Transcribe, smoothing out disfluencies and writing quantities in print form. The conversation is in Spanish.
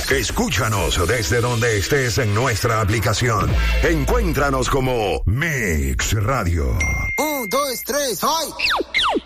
Escúchanos desde donde estés en nuestra aplicación. Encuéntranos como Mix Radio. 1, 2, 3, ¡ay!